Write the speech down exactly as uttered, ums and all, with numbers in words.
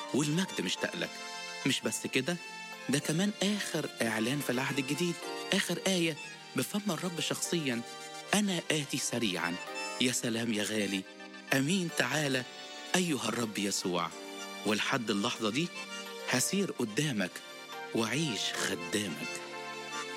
والمجد مشتاق لك. مش بس كده، ده كمان آخر إعلان في العهد الجديد، آخر آية بفم الرب شخصيا: أنا آتي سريعا. يا سلام يا غالي، أمين تعالى أيها الرب يسوع. ولحد اللحظة دي هسير قدامك وعيش خدامك.